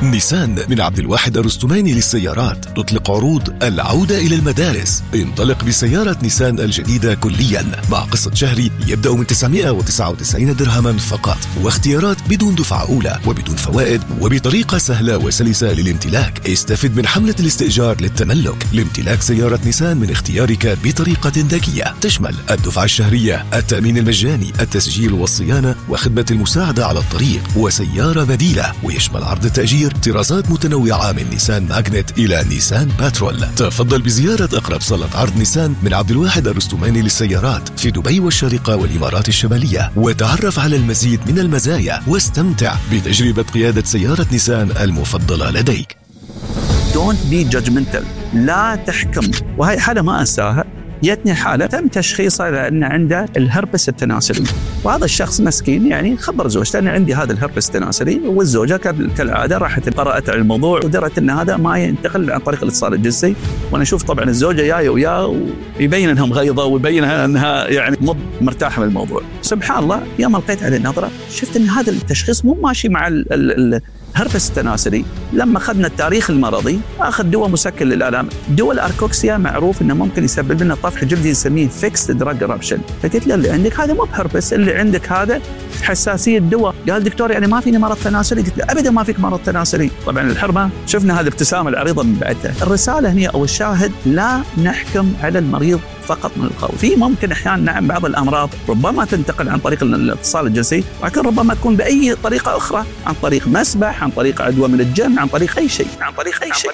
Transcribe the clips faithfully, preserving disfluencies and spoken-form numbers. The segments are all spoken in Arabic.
نيسان من عبد الواحد الرستماني للسيارات تطلق عروض العودة إلى المدارس. انطلق بسيارة نيسان الجديدة كليا مع قسط شهري يبدأ من تسعمائة وتسعة وتسعين درهما فقط، واختيارات بدون دفعة أولى وبدون فوائد وبطريقة سهلة وسلسة للامتلاك. استفد من حملة الاستئجار للتملك لامتلاك سيارة نيسان من اختيارك بطريقة ذكية تشمل الدفعة الشهرية، التأمين المجاني، التسجيل والصيانة وخدمة المساعدة على الطريق وسيارة بديلة. ويشمل عرض التأجير طرازات متنوعة من نيسان ماغنت إلى نيسان باترول. تفضل بزيارة أقرب صالة عرض نيسان من عبد الواحد الرستماني للسيارات في دبي والشارقة والإمارات الشمالية، وتعرف على المزيد من المزايا واستمتع بتجربة قيادة سيارة نيسان المفضلة لديك. Don't be judgmental. لا تحكم. وهي حالة ما أنساها. جتني حالة تم تشخيصها لأن عنده الهربس التناسلي، وهذا الشخص مسكين يعني خبر زوجته أن عندي هذا الهربس التناسلي، والزوجة كالعادة راحت قرأت على الموضوع ودرت أن هذا ما ينتقل عن طريق الاتصال الجنسي. وأنا أشوف طبعا الزوجة جاية وياه ويبين أنهم غيظة ويبين أنها يعني مو مرتاحة من الموضوع. سبحان الله يوم لقيت عليه النظرة شفت أن هذا التشخيص مو ماشي مع ال ال الهربس التناسلي. لما أخذنا التاريخ المرضي أخذ دواء مسكن للآلام، دواء الأركوكسيا معروف إنه ممكن يسبب لنا طفح جلدي نسميه فيكس دراج رابشن. فقلت له اللي عندك هذا مو بهربس، اللي عندك هذا حساسية دواء. قال دكتور يعني ما فيني مرض تناسلي؟ قلت له أبدا ما فيك مرض تناسلي. طبعا الحرمة شفنا هذه الابتسامة العريضة من بعدها. الرسالة هنا أو الشاهد لا نحكم على المريض فقط من الخوف. في ممكن أحيانا نعم بعض الأمراض ربما تنتقل عن طريق الاتصال الجنسي، ولكن ربما تكون بأي طريقة أخرى، عن طريق مسبح، عن طريق عدوى من الجن، عن طريق أي شيء، عن طريق أي شيء.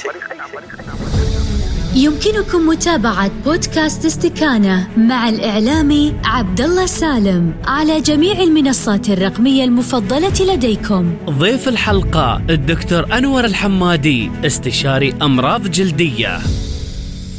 يمكنكم متابعة بودكاست استكانة مع الإعلامي عبد الله سالم على جميع المنصات الرقمية المفضلة لديكم. ضيف الحلقة الدكتور أنور الحمادي، استشاري أمراض جلدية.